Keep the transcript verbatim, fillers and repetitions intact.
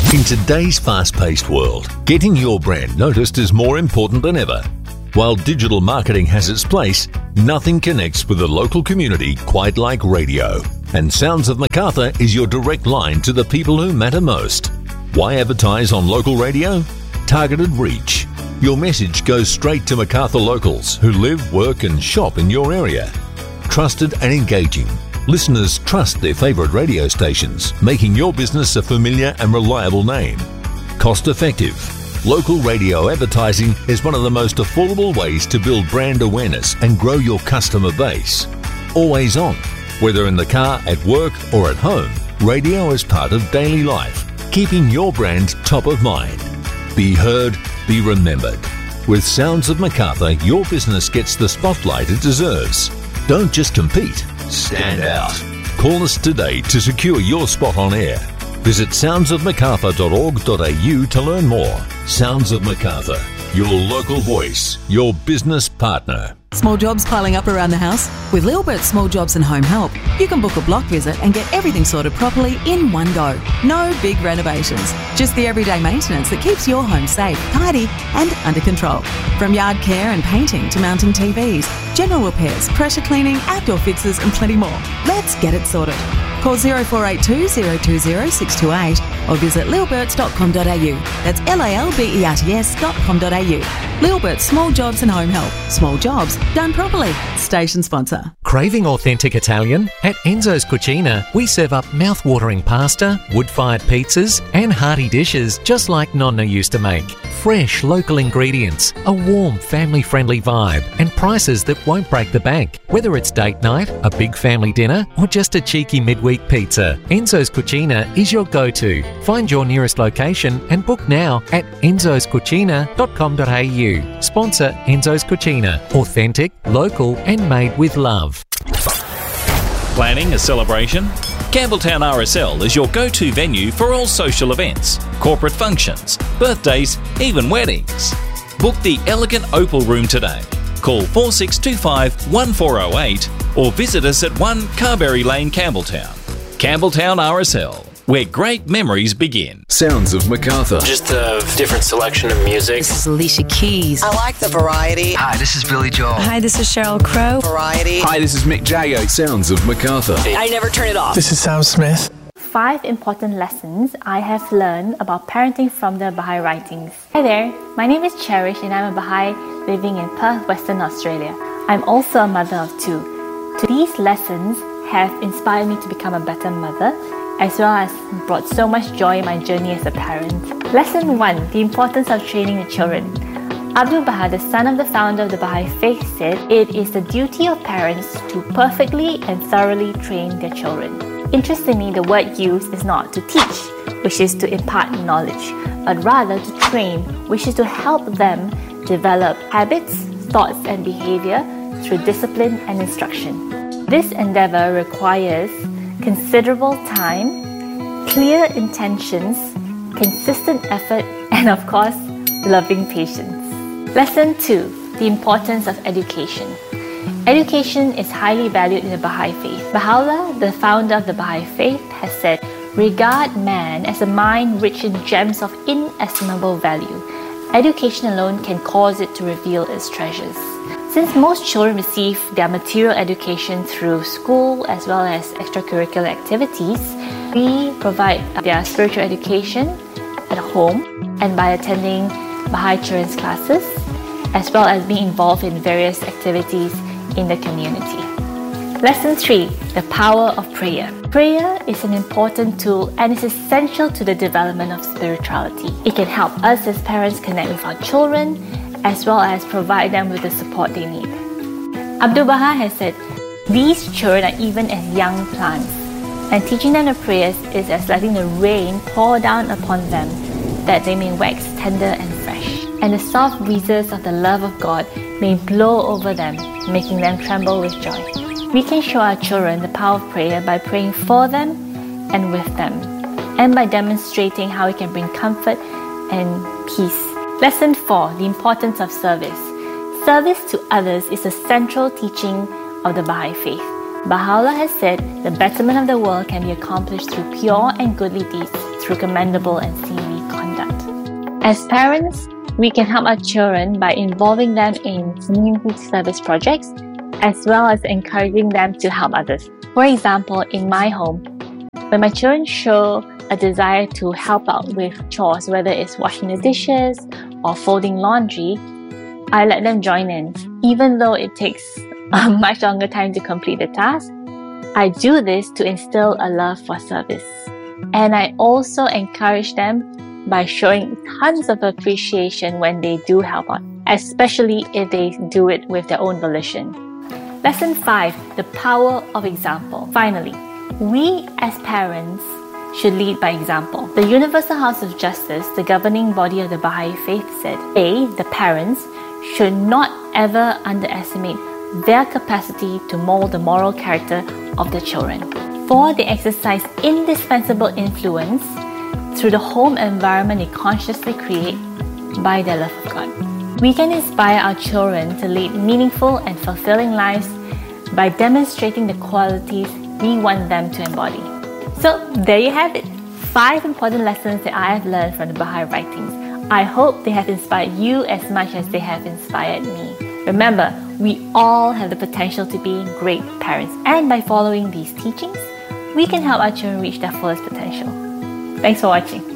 In today's fast-paced world, getting your brand noticed is more important than ever. While digital marketing has its place, nothing connects with the local community quite like radio. And Sounds of Macarthur is your direct line to the people who matter most. Why advertise on local radio? Targeted reach. Your message goes straight to Macarthur locals who live, work and shop in your area. Trusted and engaging. Listeners trust their favourite radio stations, making your business a familiar and reliable name. Cost effective. Local radio advertising is one of the most affordable ways to build brand awareness and grow your customer base. Always on. Whether in the car, at work or at home, radio is part of daily life, keeping your brand top of mind. Be heard, be remembered. With Sounds of Macarthur, your business gets the spotlight it deserves. Don't just compete, stand out. Call us today to secure your spot on air. Visit sounds of macarthur dot org dot a u to learn more. Sounds of Macarthur, your local voice, your business partner. Small jobs piling up around the house? With Lilbert Small Jobs and Home Help, you can book a block visit and get everything sorted properly in one go. No big renovations, just the everyday maintenance that keeps your home safe, tidy and under control. From yard care and painting to mounting T Vs, general repairs, pressure cleaning, outdoor fixes and plenty more. Let's get it sorted. Call zero four eight two, zero two zero, six two eight or visit lilberts dot com dot a u. That's L A L B E R T S dot com dot a u. Lilbert Small Jobs and Home Help. Small jobs done properly. Station sponsor. Craving authentic Italian? At Enzo's Cucina, we serve up mouth-watering pasta, wood-fired pizzas and hearty dishes just like Nonna used to make. Fresh local ingredients, a warm family-friendly vibe and prices that won't break the bank. Whether it's date night, a big family dinner or just a cheeky midweek pizza, Enzo's Cucina is your go-to. Find your nearest location and book now at enzos cucina dot com dot a u. Sponsor Enzo's Cucina. Authentic, local and made with love. Planning a celebration? Campbelltown R S L is your go-to venue for all social events, corporate functions, birthdays, even weddings. Book the elegant Opal Room today. Call four six two five, one four zero eight or visit us at one Carberry Lane, Campbelltown. Campbelltown R S L, where great memories begin. Sounds of Macarthur. Just a different selection of music. This is Alicia Keys. I like the variety. Hi, this is Billy Joel. Hi, this is Sheryl Crow. Variety. Hi, this is Mick Jagger. Sounds of Macarthur. I never turn it off. This is Sam Smith. Five important lessons I have learned about parenting from the Baha'i writings. Hi there, my name is Cherish and I'm a Baha'i living in Perth, Western Australia. I'm also a mother of two. These lessons have inspired me to become a better mother, as well as brought so much joy in my journey as a parent. Lesson one, the importance of training the children. Abdul Baha, the son of the founder of the Baha'i faith, said, "It is the duty of parents to perfectly and thoroughly train their children." Interestingly, the word used is not to teach, which is to impart knowledge, but rather to train, which is to help them develop habits, thoughts and behavior through discipline and instruction. This endeavor requires considerable time, clear intentions, consistent effort, and of course, loving patience. Lesson two, the importance of education. Education is highly valued in the Baha'i faith. Baha'u'llah, the founder of the Baha'i faith, has said, "Regard man as a mine rich in gems of inestimable value. Education alone can cause it to reveal its treasures." Since most children receive their material education through school as well as extracurricular activities, we provide their spiritual education at home and by attending Baha'i children's classes, as well as being involved in various activities in the community. Lesson three, the power of prayer. Prayer is an important tool and is essential to the development of spirituality. It can help us as parents connect with our children, as well as provide them with the support they need. Abdul Baha has said, "These children are even as young plants, and teaching them the prayers is as letting the rain pour down upon them, that they may wax tender and fresh, and the soft breezes of the love of God may blow over them, making them tremble with joy." We can show our children the power of prayer by praying for them and with them, and by demonstrating how it can bring comfort and peace. Lesson four, the importance of service. Service to others is a central teaching of the Baha'i faith. Baha'u'llah has said, "The betterment of the world can be accomplished through pure and goodly deeds, through commendable and seemly As parents, we can help our children by involving them in community service projects, as well as encouraging them to help others. For example, in my home, when my children show a desire to help out with chores, whether it's washing the dishes or folding laundry, I let them join in. Even though it takes a much longer time to complete the task, I do this to instill a love for service. And I also encourage them by showing tons of appreciation when they do help out, especially if they do it with their own volition. Lesson five, the power of example. Finally, we as parents should lead by example. The Universal House of Justice, the governing body of the Baha'i Faith, said, A, the parents should not ever underestimate their capacity to mold the moral character of their children. For they exercise indispensable influence through the home environment they consciously create by their love of God. We can inspire our children to lead meaningful and fulfilling lives by demonstrating the qualities we want them to embody. So there you have it, five important lessons that I have learned from the Baha'i writings. I hope they have inspired you as much as they have inspired me. Remember, we all have the potential to be great parents, and by following these teachings, we can help our children reach their fullest potential. Thanks for watching.